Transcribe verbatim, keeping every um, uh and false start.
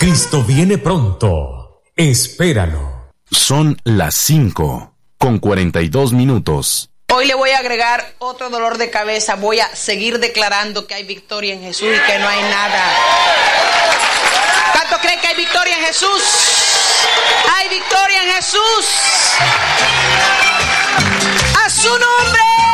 Cristo viene pronto. Espéralo. Son las cinco con cuarenta y dos minutos. Hoy le voy a agregar otro dolor de cabeza. Voy a seguir declarando que hay victoria en Jesús y que no hay nada. ¿Cuántos creen que hay victoria en Jesús? ¡Hay victoria en Jesús! ¡A su nombre!